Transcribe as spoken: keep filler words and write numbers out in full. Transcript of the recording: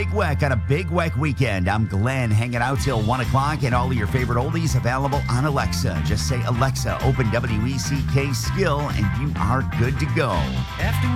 Big Weck on a Big Weck weekend. I'm Glenn, hanging out till one o'clock, and all of your favorite oldies available on Alexa. Just say, Alexa, open W E C K Skill, and you are good to go. After